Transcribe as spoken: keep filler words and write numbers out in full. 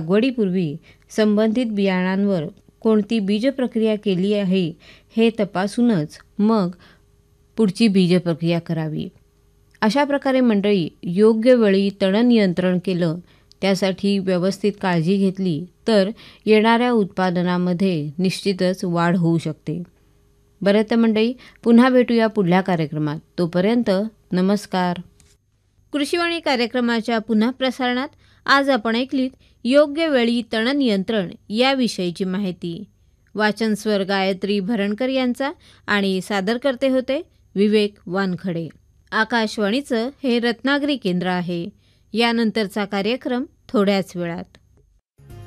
लागवडीपूर्वी संबंधित बियाणांवर कोणती बीज प्रक्रिया केली आहे हे तपासूनच मग पुढची बीज प्रक्रिया करावी। अशा प्रकारे मंडळी, योग्य वेळी तण नियंत्रण केलं, त्यासाठी व्यवस्थित काळजी घेतली तर येणाऱ्या उत्पादनामध्ये निश्चितच वाढ होऊ शकते। बरं तर मंडळी, पुन्हा भेटूया पुढल्या कार्यक्रमात। तोपर्यंत नमस्कार। कृषीवाणी कार्यक्रमाच्या पुन्हा प्रसारणात आज आपण ऐकलीत योग्य वेळी तण नियंत्रण याविषयीची माहिती। वाचन स्वर गायत्री भरणकर यांचा आणि सादरकर्ते होते विवेक वानखडे। आकाशवाणीचं हे रत्नागिरी केंद्र आहे। यानंतरचा कार्यक्रम थोड्याच वेळात।